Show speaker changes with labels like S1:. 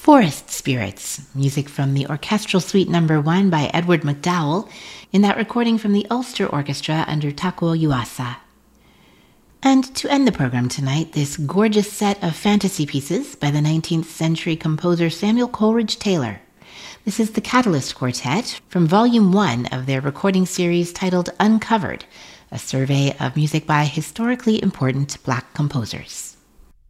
S1: Forest Spirits, music from the Orchestral Suite No. 1 by Edward McDowell, in that recording from the Ulster Orchestra under Takuo Yuasa. And to end the program tonight, this gorgeous set of fantasy pieces by the 19th century composer Samuel Coleridge Taylor. This is the Catalyst Quartet from Volume 1 of their recording series titled Uncovered, a survey of music by historically important Black composers.